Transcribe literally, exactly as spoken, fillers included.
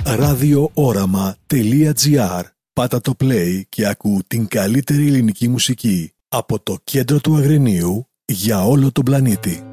ραδιόοραμα τελεία τζι άρ. Πάτα το play και ακού την καλύτερη ελληνική μουσική από το κέντρο του Αγρινίου για όλο τον πλανήτη.